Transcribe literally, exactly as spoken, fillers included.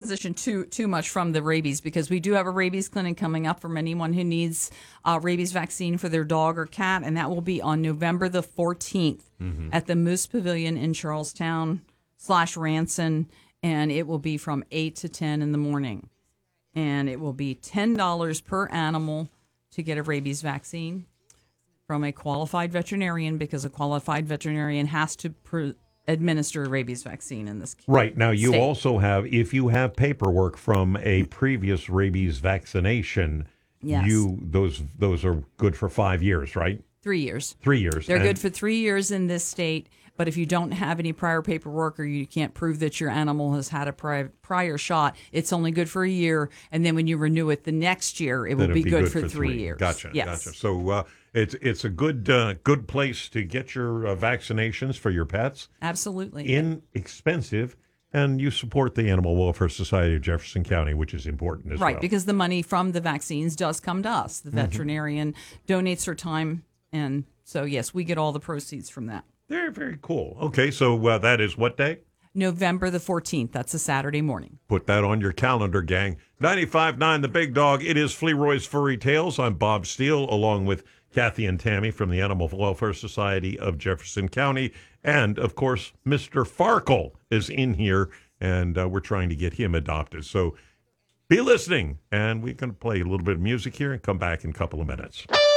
transition too too much from the rabies because we do have a rabies clinic coming up for anyone who needs a rabies vaccine for their dog or cat, and that will be on November the fourteenth mm-hmm. at the Moose Pavilion in Charlestown slash Ranson, and it will be from eight to ten in the morning. And it will be ten dollars per animal to get a rabies vaccine from a qualified veterinarian because a qualified veterinarian has to pr- administer a rabies vaccine in this case. Right. Now, you state. also have, if you have paperwork from a previous rabies vaccination, yes. you those those are good for five years, right? Three years. Three years. They're and good for three years in this state, but if you don't have any prior paperwork or you can't prove that your animal has had a prior, prior shot, it's only good for a year, and then when you renew it the next year, it will be, be good, good for, for three, three years. Gotcha, yes. gotcha. So uh, it's it's a good uh, good place to get your uh, vaccinations for your pets. Absolutely. Inexpensive, and you support the Animal Welfare Society of Jefferson County, which is important as right, well. Right, because the money from the vaccines does come to us. The veterinarian mm-hmm. donates her time, and so, yes, we get all the proceeds from that. Very, very cool. Okay, so uh, that is what day? November the fourteenth. That's a Saturday morning. Put that on your calendar, gang. ninety-five point nine The Big Dog. It is Fleroy's Furry Tales. I'm Bob Steele, along with Kathy and Tammy from the Animal Welfare Society of Jefferson County. And, of course, Mister Farkle is in here, and uh, we're trying to get him adopted. So be listening, and we're going to play a little bit of music here and come back in a couple of minutes.